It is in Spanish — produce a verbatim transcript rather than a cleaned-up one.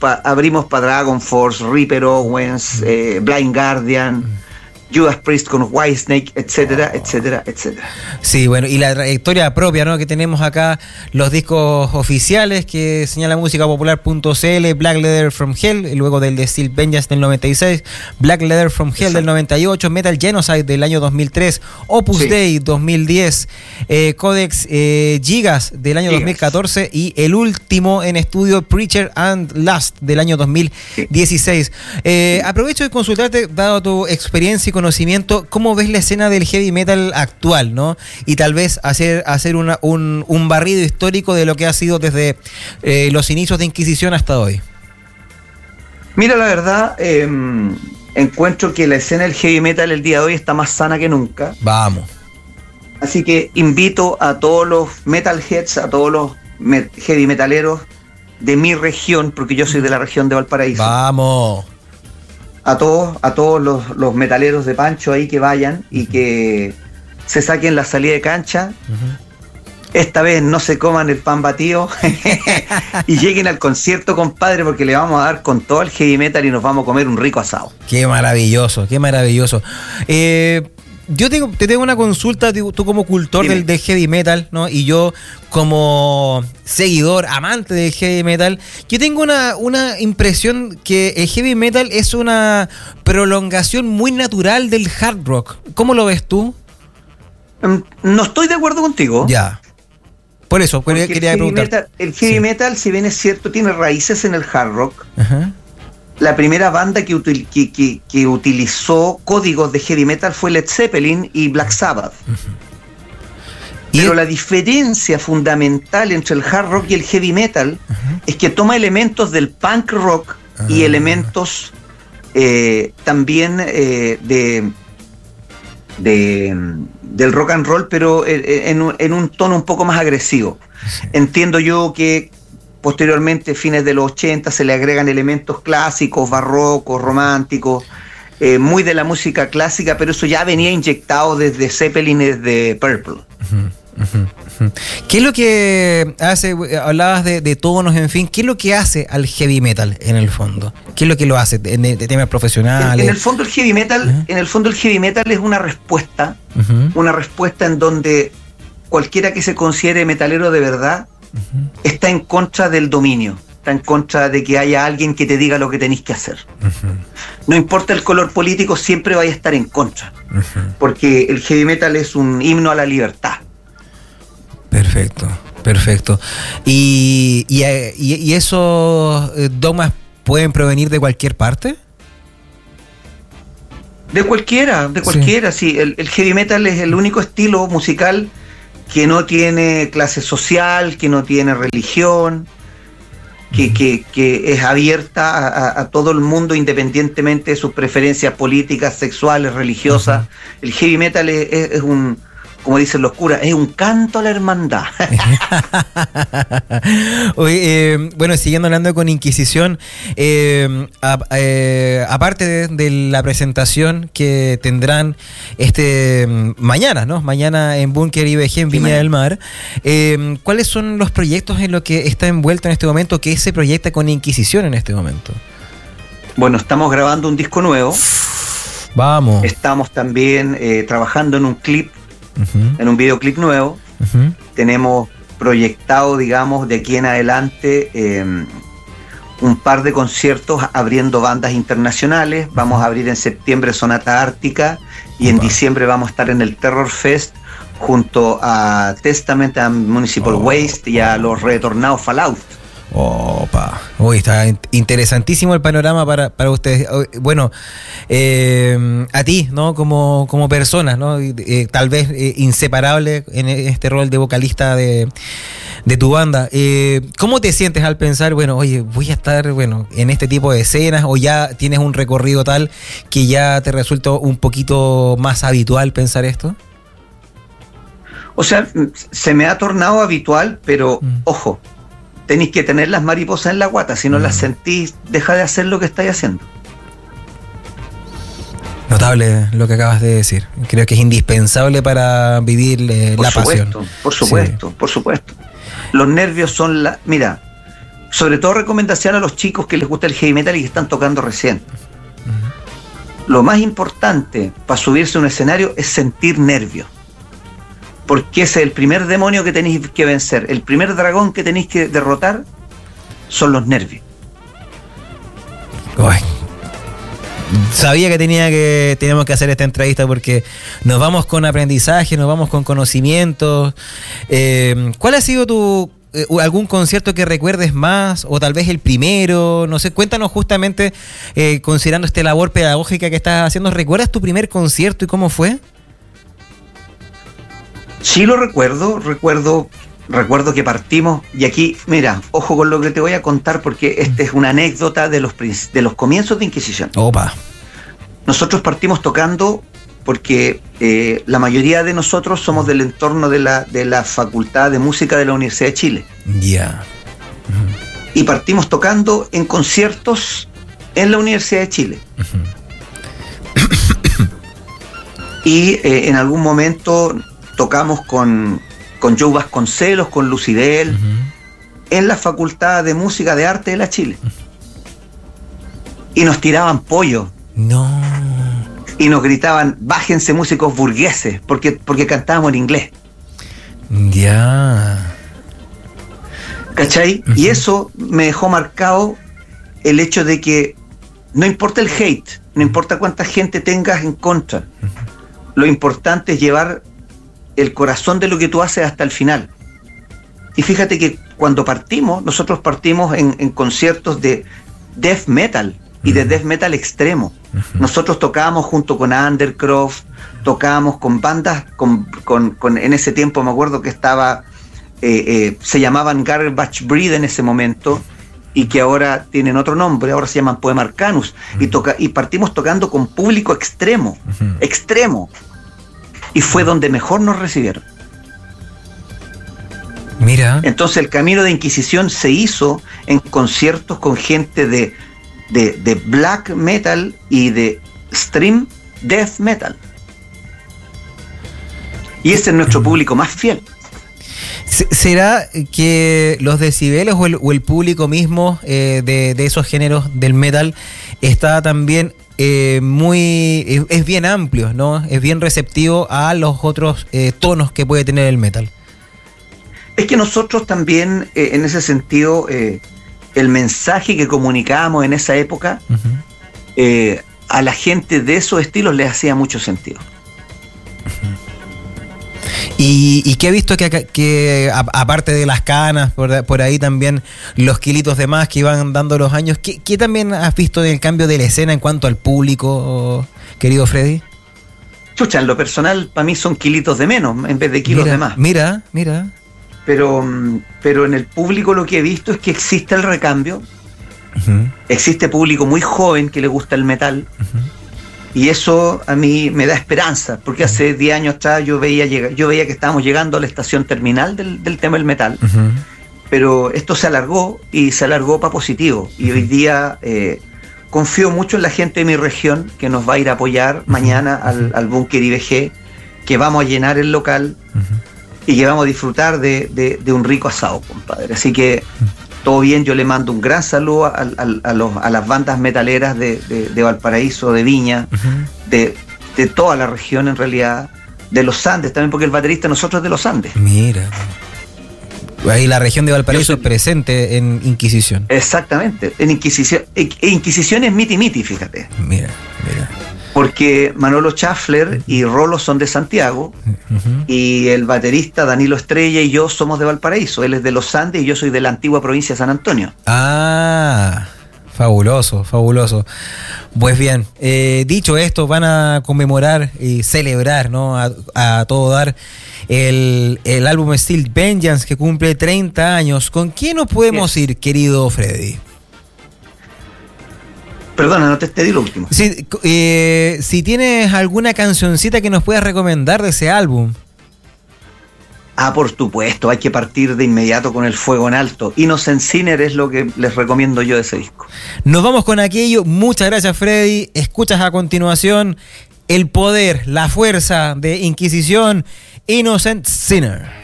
pa, abrimos para Dragon Force, Reaper Owens, mm. eh, Blind Guardian, mm. Judas Priest con Whitesnake, etcétera, oh. etcétera, etcétera. Sí, bueno, y la trayectoria propia, ¿no? Que tenemos acá, los discos oficiales que señala música popular punto c l, Black Leather from Hell, y luego del de Steel Vengeance del noventa y seis, Black Leather from Hell Exacto. del noventa y ocho, Metal Genocide del año dos mil tres, Opus sí. Dei dos mil diez, eh, Codex eh, Gigas del año Gigas. dos mil catorce y el último en estudio, Preacher and Lust del año dos mil dieciséis. Sí. Eh, sí. Aprovecho de consultarte, dado tu experiencia y conocimiento, ¿cómo ves la escena del heavy metal actual, ¿no? Y tal vez hacer, hacer una, un, un barrido histórico de lo que ha sido desde eh, los inicios de Inquisición hasta hoy. Mira, la verdad, eh, encuentro que la escena del heavy metal el día de hoy está más sana que nunca. Vamos. Así que invito a todos los metalheads, a todos los met- heavy metaleros de mi región, porque yo soy de la región de Valparaíso. Vamos. A todos, a todos los, los metaleros de Pancho ahí que vayan y que se saquen la salida de cancha. Uh-huh. Esta vez no se coman el pan batido y lleguen al concierto, compadre, porque le vamos a dar con todo el heavy metal y nos vamos a comer un rico asado. Qué maravilloso, qué maravilloso. Eh, yo tengo, te tengo una consulta, tú como cultor del, del heavy metal, ¿no? Y yo como seguidor, amante del heavy metal, yo tengo una, una impresión que el heavy metal es una prolongación muy natural del hard rock. ¿Cómo lo ves tú? No estoy de acuerdo contigo. Ya. Por eso, Porque quería el preguntar. Metal, el heavy sí. metal, si bien es cierto, tiene raíces en el hard rock. Ajá. La primera banda que, util, que, que, que utilizó códigos de heavy metal fue Led Zeppelin y Black Sabbath. Uh-huh. Pero ¿Y? la diferencia fundamental entre el hard rock y el heavy metal uh-huh. es que toma elementos del punk rock uh-huh. y elementos eh, también eh, de, de del rock and roll, pero en un, en un tono un poco más agresivo. Sí. Entiendo yo que posteriormente, fines de los ochenta, se le agregan elementos clásicos, barrocos, románticos, eh, muy de la música clásica, pero eso ya venía inyectado desde Zeppelin y desde Purple. Uh-huh, uh-huh, uh-huh. ¿Qué es lo que hace, hablabas de, de tonos, en fin, qué es lo que hace al heavy metal en el fondo? ¿Qué es lo que lo hace de, de temas profesionales? En, en el fondo el heavy metal, uh-huh. en el fondo el heavy metal es una respuesta, uh-huh. una respuesta en donde cualquiera que se considere metalero de verdad uh-huh. está en contra del dominio, está en contra de que haya alguien que te diga lo que tenés que hacer. Uh-huh. No importa el color político, siempre vaya a estar en contra, uh-huh. porque el heavy metal es un himno a la libertad. Perfecto, perfecto. ¿Y, y, y, y esos dogmas pueden provenir de cualquier parte? De cualquiera, de cualquiera, sí. sí. El, el heavy metal es el único estilo musical que no tiene clase social, que no tiene religión, que, uh-huh. que, que es abierta a, a todo el mundo independientemente de sus preferencias políticas, sexuales, religiosas. Uh-huh. El heavy metal es, es, es un, como dicen los curas, es un canto a la hermandad. Oye, eh, bueno, siguiendo hablando con Inquisición, eh, a, eh, aparte de, de la presentación que tendrán este mañana, ¿no? Mañana en Búnker I B G en Viña sí, del Mar, eh, ¿cuáles son los proyectos en los que está envuelto en este momento, que se proyecta con Inquisición en este momento? Bueno, estamos grabando un disco nuevo. Vamos. Estamos también eh, trabajando en un clip, uh-huh. en un videoclip nuevo. Uh-huh. Tenemos proyectado, digamos, de aquí en adelante eh, un par de conciertos abriendo bandas internacionales. Uh-huh. Vamos a abrir en septiembre Sonata Ártica y uh-huh. en diciembre vamos a estar en el Terror Fest junto a Testament and Municipal oh. Waste y a los retornados Fallout. Opa, uy, está interesantísimo el panorama para, para ustedes. Bueno, eh, a ti, ¿no? Como, como persona, ¿no? Eh, tal vez eh, inseparable en este rol de vocalista de, de tu banda. Eh, ¿Cómo te sientes al pensar, bueno, oye, voy a estar, bueno, en este tipo de escenas, o ya tienes un recorrido tal que ya te resulta un poquito más habitual pensar esto? O sea, se me ha tornado habitual, pero mm. ojo, tenéis que tener las mariposas en la guata, si no mm. las sentís, deja de hacer lo que estáis haciendo. Notable lo que acabas de decir. Creo que es indispensable para vivir eh, la supuesto, pasión. Por supuesto, sí. por supuesto. Los nervios son la... Mira, sobre todo recomendación a los chicos que les gusta el heavy metal y que están tocando recién. Uh-huh. Lo más importante para subirse a un escenario es sentir nervios. Porque ese es el primer demonio que tenéis que vencer. El primer dragón que tenéis que derrotar son los nervios. Uy. Sabía que tenía que teníamos que hacer esta entrevista porque nos vamos con aprendizaje, nos vamos con conocimientos. Eh, ¿Cuál ha sido tu eh, algún concierto que recuerdes más o tal vez el primero? No sé, cuéntanos justamente, eh, considerando esta labor pedagógica que estás haciendo, ¿recuerdas tu primer concierto y cómo fue? Sí lo recuerdo, recuerdo, recuerdo que partimos, y aquí, mira, ojo con lo que te voy a contar porque esta es una anécdota de los, de los comienzos de Inquisición. Opa. Nosotros partimos tocando porque eh, la mayoría de nosotros somos del entorno de la, de la Facultad de Música de la Universidad de Chile. Ya. Yeah. Uh-huh. Y partimos tocando en conciertos en la Universidad de Chile. Uh-huh. Y eh, en algún momento tocamos con, con Joe Vasconcelos, con Lucidel, uh-huh. en la Facultad de Música de Arte de la Chile. Uh-huh. Y nos tiraban pollo. No. Y nos gritaban, bájense músicos burgueses, porque, porque cantábamos en inglés. Ya. Yeah. ¿Cachai? Uh-huh. Y eso me dejó marcado el hecho de que no importa el hate, no importa cuánta gente tengas en contra, uh-huh. lo importante es llevar el corazón de lo que tú haces hasta el final. Y fíjate que cuando partimos, nosotros partimos en, en conciertos de death metal y uh-huh. de death metal extremo. Uh-huh. Nosotros tocábamos junto con Undercroft, tocábamos con bandas, con, con, con en ese tiempo me acuerdo que estaba, eh, eh, se llamaban Garbage Breed en ese momento, y que ahora tienen otro nombre, ahora se llaman Poema Arcanus, uh-huh. y, toca, y partimos tocando con público extremo, uh-huh. extremo. Y fue donde mejor nos recibieron. Mira. Entonces el camino de Inquisición se hizo en conciertos con gente de, de, de black metal y de extreme death metal. Y ese es nuestro público más fiel. ¿Será que los decibeles o el, o el público mismo eh, de, de esos géneros del metal está también... Eh, muy es, es bien amplio, ¿no? Es bien receptivo a los otros eh, tonos que puede tener el metal? Es que nosotros también, eh, en ese sentido, eh, el mensaje que comunicábamos en esa época, uh-huh. eh, a la gente de esos estilos les hacía mucho sentido. Uh-huh. ¿Y, y qué he visto que, que a, aparte de las canas, por, por ahí también los kilitos de más que iban dando los años, ¿qué, qué también has visto del cambio de la escena en cuanto al público, querido Freddy? Chucha, en lo personal, para mí son kilitos de menos en vez de kilos mira, de más. Mira, mira. Pero, pero en el público lo que he visto es que existe el recambio. Uh-huh. Existe público muy joven que le gusta el metal. Uh-huh. Y eso a mí me da esperanza, porque hace diez años atrás yo veía llegar, yo veía que estábamos llegando a la estación terminal del, del tema del metal, uh-huh. pero esto se alargó y se alargó para positivo. Y uh-huh. hoy día eh, confío mucho en la gente de mi región que nos va a ir a apoyar uh-huh. mañana al, al Búnker I B G, que vamos a llenar el local uh-huh. y que vamos a disfrutar de, de, de un rico asado, compadre. Así que todo bien, yo le mando un gran saludo a, a, a, los, a las bandas metaleras de, de, de Valparaíso, de Viña, uh-huh. de, de toda la región en realidad, de los Andes también, porque el baterista nosotros es de los Andes. Mira, ahí la región de Valparaíso es presente en Inquisición. Exactamente, en Inquisición. Inquisición es miti miti, fíjate. Mira, mira. Porque Manolo Schaffler y Rolo son de Santiago, uh-huh. y el baterista Danilo Estrella y yo somos de Valparaíso. Él es de los Andes y yo soy de la antigua provincia de San Antonio. Ah, fabuloso, fabuloso. Pues bien, eh, dicho esto, van a conmemorar y celebrar, ¿no? A, a todo dar el, el álbum Steel Vengeance, que cumple treinta años. ¿Con quién nos podemos ir, querido Freddy? Perdona, no te, te di lo último. Si, eh, si tienes alguna cancioncita que nos puedas recomendar de ese álbum. Ah, por supuesto, hay que partir de inmediato con El Fuego en Alto. Innocent Sinner es lo que les recomiendo yo de ese disco. Nos vamos con aquello. Muchas gracias, Freddy. Escuchas a continuación el poder, la fuerza de Inquisición, Innocent Sinner.